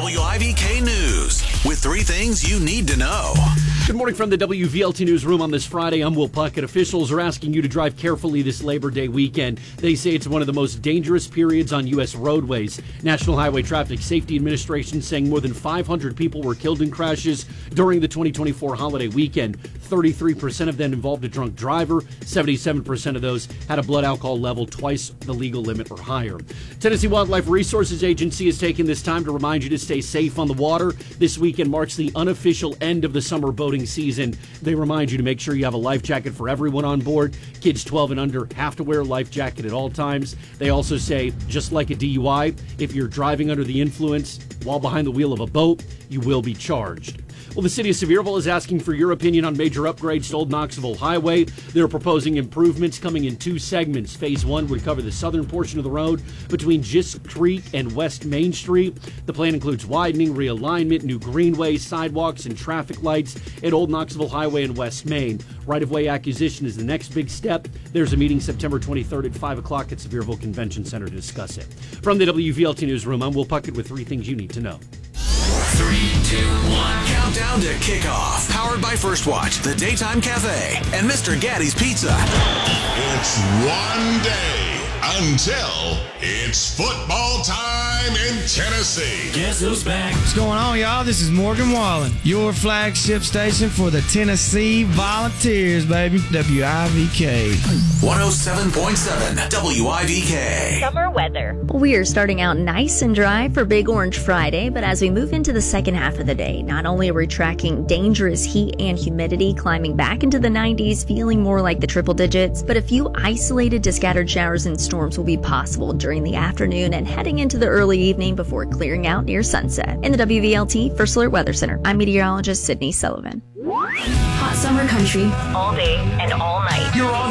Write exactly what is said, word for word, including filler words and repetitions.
W I V K News with three things you need to know. Good morning from the W V L T Newsroom on this Friday. I'm Will Puckett. Officials are asking you to drive carefully this Labor Day weekend. They say it's one of the most dangerous periods on U S roadways. National Highway Traffic Safety Administration saying more than five hundred people were killed in crashes during the twenty twenty-four holiday weekend. thirty-three percent of them involved a drunk driver. seventy-seven percent of those had a blood alcohol level twice the legal limit or higher. Tennessee Wildlife Resources Agency is taking this time to remind you to stay safe on the water. This weekend marks the unofficial end of the summer boating season. They remind you to make sure you have a life jacket for everyone on board. Kids twelve and under have to wear a life jacket at all times. They also say, just like a D U I, if you're driving under the influence while behind the wheel of a boat, you will be charged. Well, the city of Sevierville is asking for your opinion on major upgrades to Old Knoxville Highway. They're proposing improvements coming in two segments. Phase one would cover the southern portion of the road between Gist Creek and West Main Street. The plan includes widening, realignment, new greenways, sidewalks, and traffic lights at Old Knoxville Highway and West Main. Right-of-way acquisition is the next big step. There's a meeting September twenty-third at five o'clock at Sevierville Convention Center to discuss it. From the W V L T Newsroom, I'm Will Puckett with three things you need to know. Three, two, one. Countdown to kickoff. Powered by First Watch, the Daytime Cafe, and Mister Gaddy's Pizza. It's one day until it's football time in Tennessee. Guess who's back? What's going on, y'all? This is Morgan Wallen, your flagship station for the Tennessee Volunteers, baby. W I V K. one oh seven point seven W I V K. Summer weather. We are starting out nice and dry for Big Orange Friday, but as we move into the second half of the day, not only are we tracking dangerous heat and humidity climbing back into the nineties, feeling more like the triple digits, but a few isolated to scattered showers and storms will be possible during the afternoon and heading into the early evening before clearing out near sunset. In the W V L T First Alert Weather Center, I'm meteorologist Sydney Sullivan. Hot summer country, All day and all night. You're on